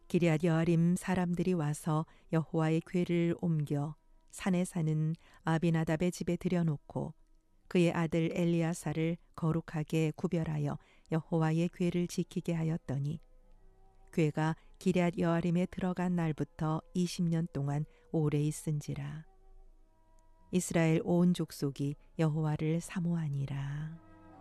기럇 여아림 사람들이 와서 여호와의 궤를 옮겨 산에 사는 아비나답의 집에 들여놓고 그의 아들 엘리야사를 거룩하게 구별하여 여호와의 궤를 지키게 하였더니 궤가 기럇 여아림에 들어간 날부터 20년 동안 오래 있은지라. 이스라엘 온 족속이 여호와를 사모하니라.